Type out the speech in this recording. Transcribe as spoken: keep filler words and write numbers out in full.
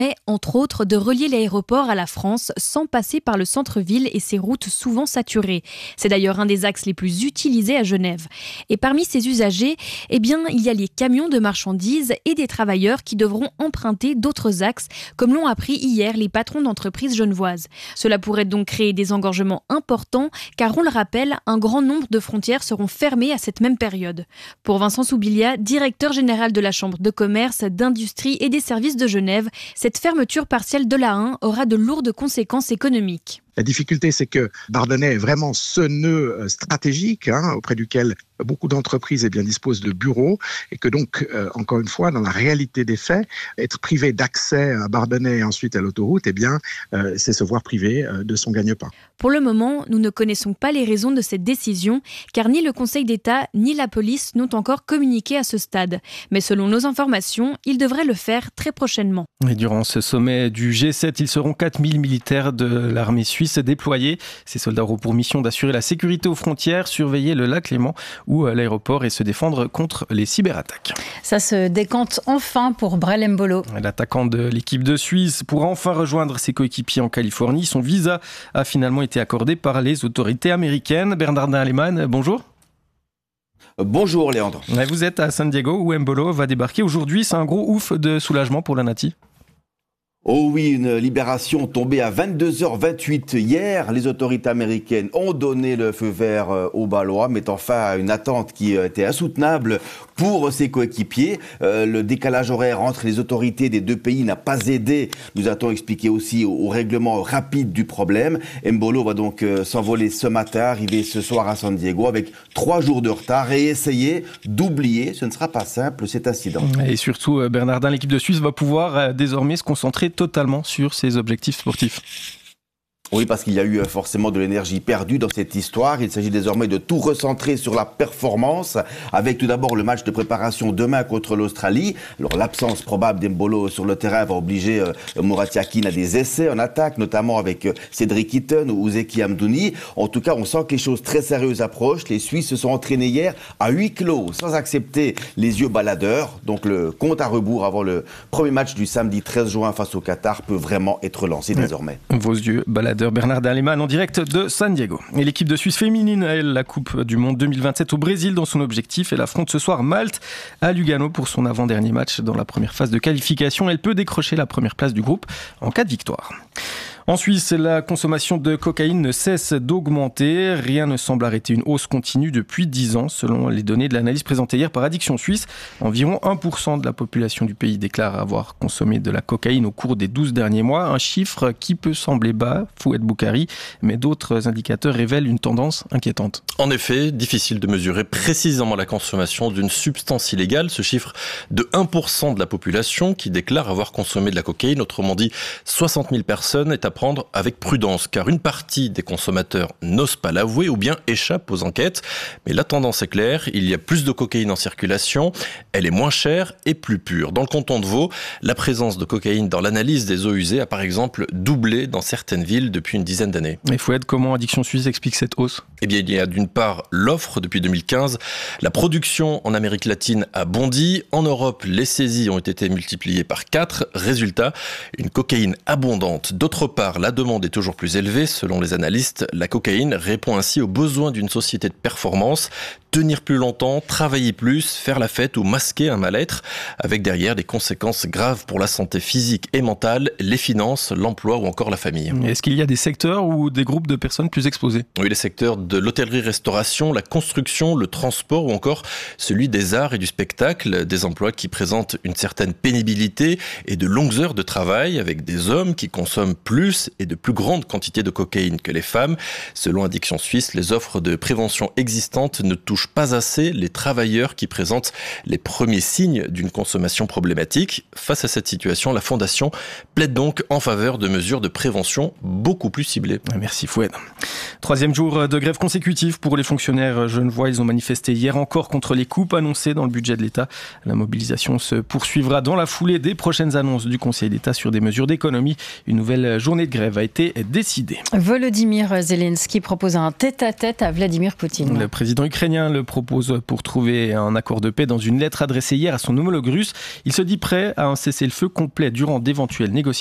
entre autres, de relier l'aéroport à la France sans passer par le centre-ville et ses routes souvent saturées. C'est d'ailleurs un des axes les plus utilisés à Genève. Et parmi ces usagers, eh bien, il y a les camions de marchandises et des travailleurs qui devront emprunter d'autres axes, comme l'ont appris hier les patrons d'entreprises genevoises. Cela pourrait donc créer des engorgements importants, car on le rappelle, un grand nombre de frontières seront fermées à cette même période. Pour Vincent Soubilia, directeur général de la Chambre de commerce, d'industrie et des services de Genève, cette fermeture partielle de l'A un aura de lourdes conséquences économiques. La difficulté, c'est que Bardonnay est vraiment ce nœud stratégique hein, auprès duquel beaucoup d'entreprises eh bien, disposent de bureaux et que donc, euh, encore une fois, dans la réalité des faits, être privé d'accès à Bardonnay et ensuite à l'autoroute, eh bien, euh, c'est se voir privé euh, de son gagne-pain. Pour le moment, nous ne connaissons pas les raisons de cette décision, car ni le Conseil d'État ni la police n'ont encore communiqué à ce stade. Mais selon nos informations, ils devraient le faire très prochainement. Et durant ce sommet du G sept, ils seront quatre mille militaires de l'armée suisse déployés. Ces soldats auront pour mission d'assurer la sécurité aux frontières, surveiller le lac Léman ou l'aéroport et se défendre contre les cyberattaques. Ça se décante enfin pour Brel Embolo. L'attaquant de l'équipe de Suisse pourra enfin rejoindre ses coéquipiers en Californie. Son visa a finalement été accordé par les autorités américaines. Bernardin Lehmann, bonjour. Bonjour Léandre. Vous êtes à San Diego où Embolo va débarquer aujourd'hui. C'est un gros ouf de soulagement pour la Nati. Oh oui, une libération tombée à vingt-deux heures vingt-huit hier. Les autorités américaines ont donné le feu vert aux Ballois, mettant fin à une attente qui était insoutenable pour ses coéquipiers. Euh, le décalage horaire entre les autorités des deux pays n'a pas aidé, nous a-t-on expliqué aussi, au, au règlement rapide du problème. Embolo va donc euh, s'envoler ce matin, arriver ce soir à San Diego avec trois jours de retard et essayer d'oublier, ce ne sera pas simple, cet incident. Et surtout, Bernardin, l'équipe de Suisse va pouvoir euh, désormais se concentrer totalement sur ses objectifs sportifs. Oui, parce qu'il y a eu forcément de l'énergie perdue dans cette histoire. Il s'agit désormais de tout recentrer sur la performance, avec tout d'abord le match de préparation demain contre l'Australie. Alors l'absence probable d'Embolo sur le terrain va obliger euh, Murat Yakin à des essais en attaque, notamment avec euh, Cédric Itten ou Zeki Amdouni. En tout cas, on sent que les choses très sérieuses approchent. Les Suisses se sont entraînés hier à huis clos, sans accepter les yeux baladeurs. Donc le compte à rebours avant le premier match du samedi treize juin face au Qatar peut vraiment être lancé ouais. désormais. Vos yeux baladeurs. Bernardin Lehmann en direct de San Diego. Et l'équipe de Suisse féminine, elle, la Coupe du Monde deux mille vingt-sept au Brésil dans son objectif. Elle affronte ce soir Malte à Lugano pour son avant-dernier match dans la première phase de qualification. Elle peut décrocher la première place du groupe en cas de victoire. En Suisse, la consommation de cocaïne ne cesse d'augmenter. Rien ne semble arrêter une hausse continue depuis dix ans. Selon les données de l'analyse présentée hier par Addiction Suisse, environ un pour cent de la population du pays déclare avoir consommé de la cocaïne au cours des douze derniers mois. Un chiffre qui peut sembler bas, Fouad Boukari, mais d'autres indicateurs révèlent une tendance inquiétante. En effet, difficile de mesurer précisément la consommation d'une substance illégale. Ce chiffre de un pour cent de la population qui déclare avoir consommé de la cocaïne, autrement dit soixante mille personnes, est à prendre avec prudence, car une partie des consommateurs n'osent pas l'avouer ou bien échappent aux enquêtes. Mais la tendance est claire, il y a plus de cocaïne en circulation, elle est moins chère et plus pure. Dans le canton de Vaud, la présence de cocaïne dans l'analyse des eaux usées a par exemple doublé dans certaines villes depuis une dizaine d'années. Mais Fouad, comment Addiction Suisse explique cette hausse ? Eh bien, il y a d'une part l'offre depuis deux mille quinze, la production en Amérique latine a bondi, en Europe les saisies ont été multipliées par quatre, résultat, une cocaïne abondante. D'autre part, la demande est toujours plus élevée. Selon les analystes, la cocaïne répond ainsi aux besoins d'une société de performance. Tenir plus longtemps, travailler plus, faire la fête ou masquer un mal-être, avec derrière des conséquences graves pour la santé physique et mentale, les finances, l'emploi ou encore la famille. Est-ce qu'il y a des secteurs ou des groupes de personnes plus exposés ? Oui, les secteurs de l'hôtellerie-restauration, la construction, le transport ou encore celui des arts et du spectacle, des emplois qui présentent une certaine pénibilité et de longues heures de travail, avec des hommes qui consomment plus et de plus grandes quantités de cocaïne que les femmes. Selon Addiction Suisse, les offres de prévention existantes ne touchent pas assez les travailleurs qui présentent les premiers signes d'une consommation problématique. Face à cette situation, la Fondation plaide donc en faveur de mesures de prévention beaucoup plus ciblées. Merci Fouad. Troisième jour de grève consécutive pour les fonctionnaires genevois. Ils ont manifesté hier encore contre les coupes annoncées dans le budget de l'État. La mobilisation se poursuivra dans la foulée des prochaines annonces du Conseil d'État sur des mesures d'économie. Une nouvelle journée de grève a été décidée. Volodymyr Zelensky propose un tête-à-tête à Vladimir Poutine. Le président ukrainien le propose pour trouver un accord de paix dans une lettre adressée hier à son homologue russe. Il se dit prêt à un cessez-le-feu complet durant d'éventuelles négociations